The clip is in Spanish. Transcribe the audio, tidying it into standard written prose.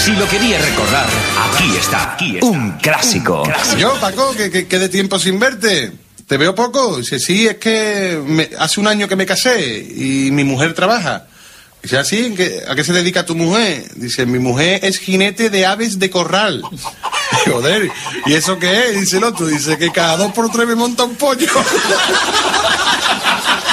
Si lo querías recordar, aquí está. Un clásico. Yo, Paco, que de tiempo sin verte. ¿Te veo poco? Dice, sí, es que hace un año que me casé y mi mujer trabaja. Dice, ¿así? ¿A qué se dedica tu mujer? Dice, mi mujer es jinete de aves de corral. Joder, ¿y eso qué es? Dice el otro, dice que cada 2 por 3 me monta un pollo.